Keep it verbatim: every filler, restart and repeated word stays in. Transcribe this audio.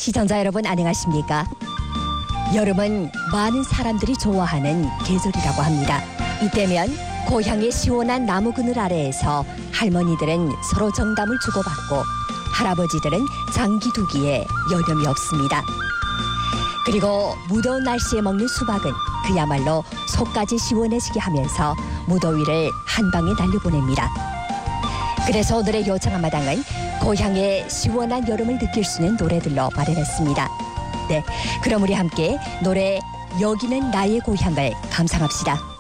시청자 여러분 안녕하십니까? 여름은 많은 사람들이 좋아하는 계절이라고 합니다. 이때면 고향의 시원한 나무 그늘 아래에서 할머니들은 서로 정담을 주고받고 할아버지들은 장기 두기에 여념이 없습니다. 그리고 무더운 날씨에 먹는 수박은 그야말로 속까지 시원해지게 하면서 무더위를 한 방에 날려보냅니다. 그래서 오늘의 요청 한마당은 고향의 시원한 여름을 느낄 수 있는 노래들로 마련했습니다. 네, 그럼 우리 함께 노래 여기는 나의 고향을 감상합시다.